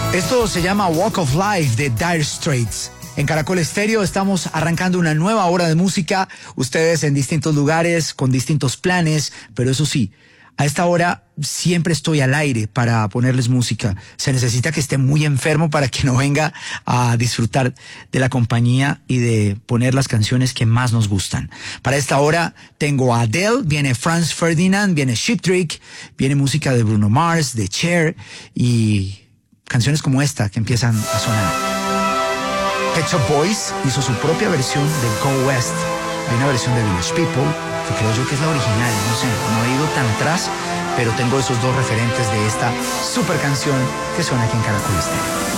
Esto se llama Walk of Life de Dire Straits. En Caracol Estéreo estamos arrancando una nueva hora de música, ustedes en distintos lugares, con distintos planes, pero eso sí, a esta hora siempre estoy al aire para ponerles música. Se necesita que esté muy enfermo para que no venga a disfrutar de la compañía y de poner las canciones que más nos gustan. Para esta hora tengo a Adele, viene Franz Ferdinand, viene Cheap Trick, viene música de Bruno Mars, de Cher y canciones como esta que empiezan a sonar. Pet Shop Boys hizo su propia versión de Go West. Hay una versión de Village People que creo yo que es la original, no sé, no he ido tan atrás, pero tengo esos dos referentes de esta super canción que suena aquí en Caracol Estéreo.